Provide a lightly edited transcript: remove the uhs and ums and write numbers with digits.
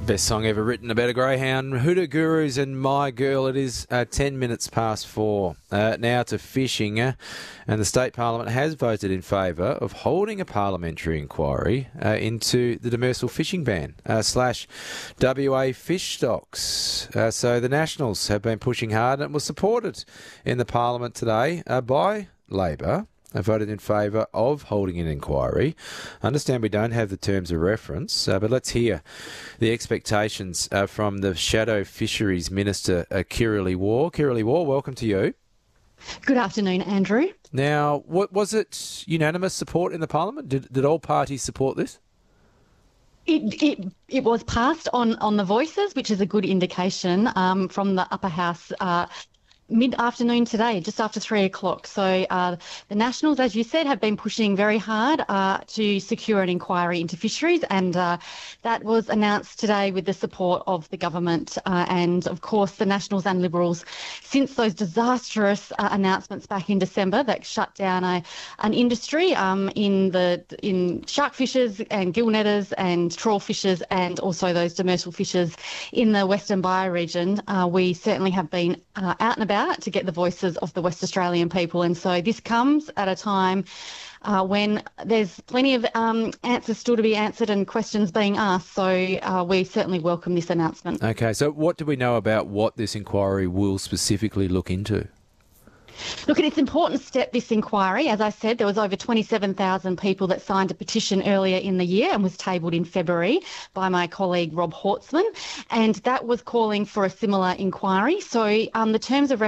Best song ever written about a greyhound. Hoodoo Gurus and My Girl. It is 10 minutes past 4. Now to fishing. And the State Parliament has voted in favour of holding a parliamentary inquiry into the demersal fishing ban / WA fish stocks. So the Nationals have been pushing hard, and it was supported in the Parliament today by Labor. I voted in favour of holding an inquiry. I understand we don't have the terms of reference, but let's hear the expectations from the Shadow Fisheries Minister, Kirralie Waugh. Kirralie Waugh, welcome to you. Good afternoon, Andrew. Now, was it unanimous support in the Parliament? Did all parties support this? It was passed on the voices, which is a good indication from the upper house mid-afternoon today, just after 3 o'clock. So the Nationals, as you said, have been pushing very hard to secure an inquiry into fisheries, and that was announced today with the support of the government and, of course, the Nationals and Liberals. Since those disastrous announcements back in December that shut down an industry in shark fishers and gill netters and trawl fishers, and also those demersal fishers in the Western bioregion, we certainly have been out and about to get the voices of the West Australian people. And so this comes at a time when there's plenty of answers still to be answered and questions being asked. So we certainly welcome this announcement. Okay, so what do we know about what this inquiry will specifically look into? Look, it's an important step, this inquiry. As I said, there was over 27,000 people that signed a petition earlier in the year and was tabled in February by my colleague Rob Hortsman, and that was calling for a similar inquiry. So the terms of